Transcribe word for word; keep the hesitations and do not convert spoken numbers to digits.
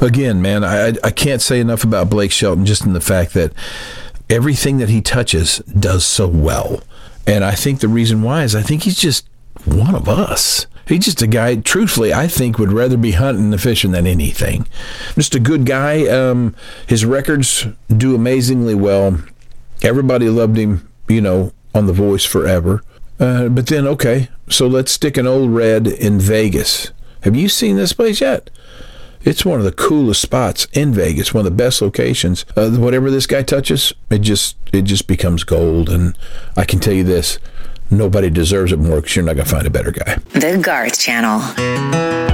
Again, man, I I can't say enough about Blake Shelton, just in the fact that everything that he touches does so well. And I think the reason why is I think he's just one of us. He's just a guy, truthfully, I think would rather be hunting and fishing than anything. Just a good guy. Um, his records do amazingly well. Everybody loved him, you know, on The Voice forever. Uh, but then, okay, so let's stick an old red in Vegas. Have you seen this place yet? It's one of the coolest spots in Vegas, one of the best locations. Uh, whatever this guy touches, it just it just becomes gold. And I can tell you this, nobody deserves it more because you're not going to find a better guy. The Garth Channel.